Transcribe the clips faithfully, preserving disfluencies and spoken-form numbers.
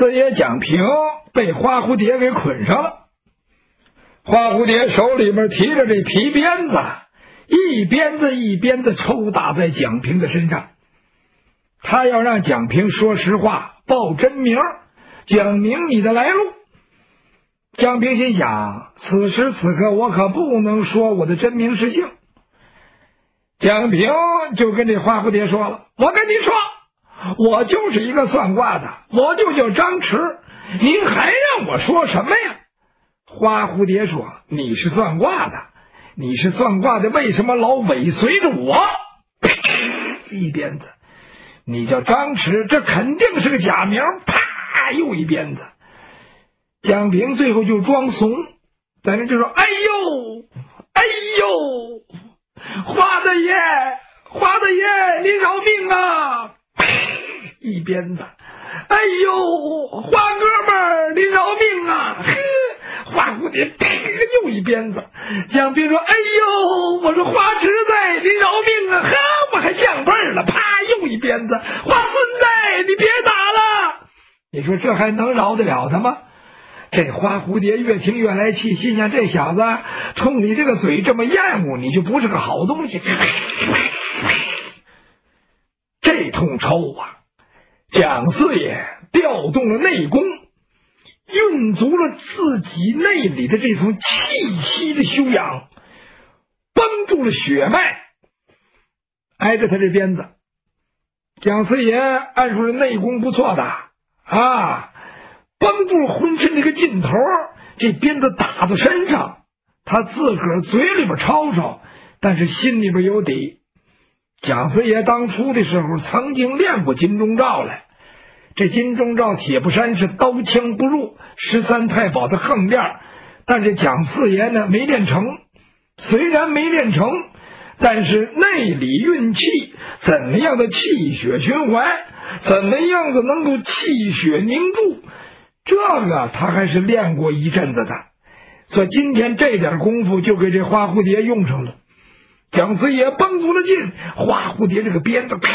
四爷蒋平被花蝴蝶给捆上了，花蝴蝶手里面提着这皮鞭子，一鞭子一鞭子抽打在蒋平的身上。他要让蒋平说实话，报真名，讲明你的来路。蒋平心想，此时此刻我可不能说我的真名实姓。蒋平就跟这花蝴蝶说了，我跟你说，我就是一个算卦的，我就叫张弛，您还让我说什么呀？花蝴蝶说，你是算卦的，你是算卦的，为什么老尾随着我？一鞭子，你叫张弛，这肯定是个假名，啪，又一鞭子。蒋平最后就装怂，在那就说，哎呦哎呦，花大爷花大爷您饶命啊，一鞭子，哎呦花哥们儿您饶命啊，呵，花蝴蝶又一鞭子。蒋平说，哎呦我说花侄子您饶命啊，呵，我还降辈儿了，啪又一鞭子。花孙子你别打了，你说这还能饶得了他吗？这花蝴蝶越听越来气，心想这小子冲你这个嘴这么厌恶，你就不是个好东西。这通抽啊，蒋四爷调动了内功，运足了自己内里的这层气息的修养，绷住了血脉。挨着他这鞭子，蒋四爷按说是内功不错的啊，绷住了浑身这个劲头，这鞭子打到身上，他自个儿嘴里边吵吵，但是心里边有底。蒋四爷当初的时候曾经练过金钟罩来，这金钟罩铁布衫是刀枪不入，十三太保的横练，但是蒋四爷呢没练成。虽然没练成，但是内里运气，怎么样的气血循环，怎么样的能够气血凝住，这个他还是练过一阵子的。所以今天这点功夫就给这花蝴蝶用上了。蒋四爷绷足了劲，花蝴蝶这个鞭子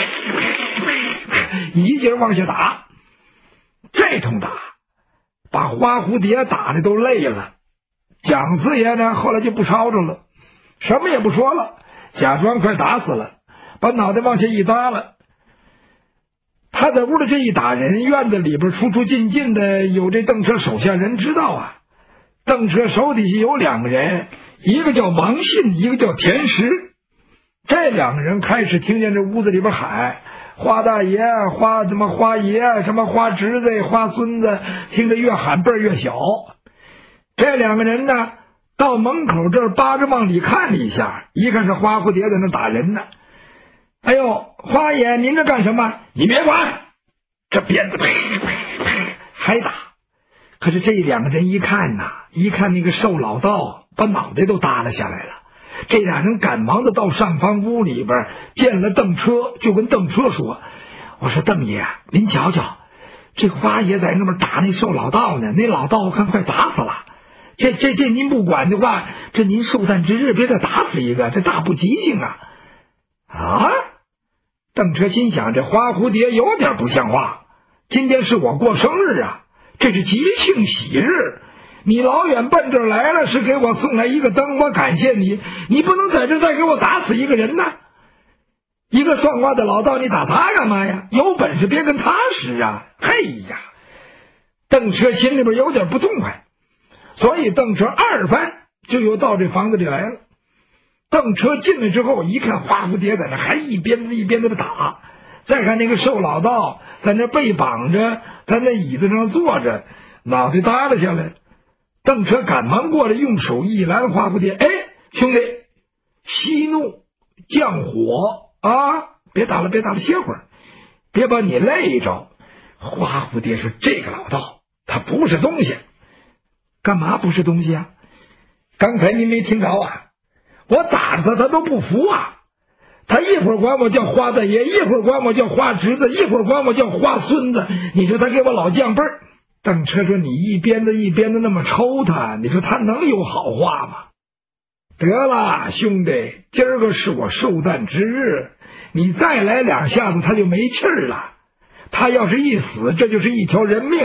一劲往下打，这通打把花蝴蝶打的都累了。蒋四爷呢后来就不吵吵了，什么也不说了，假装快打死了，把脑袋往下一耷了。他在屋里这一打人，院子里边出出进进的，有这邓彻手下人知道啊。邓彻手底下有两个人，一个叫王信，一个叫田石。这两个人开始听见这屋子里边喊花大爷花什么花爷什么花侄子花孙子，听着越喊辈儿越小。这两个人呢到门口这儿扒着往里看了一下，一看是花蝴蝶在那打人呢。哎呦，花爷您这干什么？你别管，这鞭子呸呸呸还打。可是这两个人一看呐，一看那个瘦老道把脑袋都耷拉下来了。这俩人赶忙的到上方屋里边见了邓车，就跟邓车说，我说邓爷您瞧瞧，这花爷在那边打那瘦老道呢，那老道我看快打死了，这这这您不管的话，这您寿诞之日别再打死一个，这大不吉庆啊。啊，邓车心想，这花蝴蝶有点不像话，今天是我过生日啊，这是吉庆喜日，你老远奔这儿来了，是给我送来一个灯，我感谢你，你不能在这再给我打死一个人呢。一个算卦的老道，你打他干嘛呀？有本事别跟他使啊！嘿呀，邓车心里边有点不痛快，所以邓车二番就又到这房子里来了。邓车进来之后一看花蝴蝶在那还一鞭子一鞭子的打，再看那个瘦老道在那被绑着，在那椅子上坐着，脑袋耷拉下来。邓车赶忙过来用手一拦花蝴蝶，哎，兄弟，息怒降火啊，别打了别打了，歇会儿，别把你累着。花蝴蝶说，这个老道他不是东西。干嘛不是东西啊？刚才您没听着啊，我打他他都不服啊，他一会儿管我叫花大爷，一会儿管我叫花侄子，一会儿管我叫花孙子，你说他给我老降辈儿。邓车说，你一鞭子一鞭子那么抽他，你说他能有好话吗？得了兄弟，今儿个是我寿诞之日，你再来两下子他就没气儿了，他要是一死，这就是一条人命，